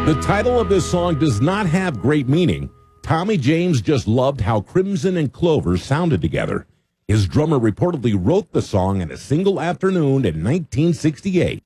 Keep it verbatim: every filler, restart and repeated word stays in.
The title of this song does not have great meaning. Tommy James just loved how Crimson and Clover sounded together. His drummer reportedly wrote the song in a single afternoon in nineteen sixty-eight.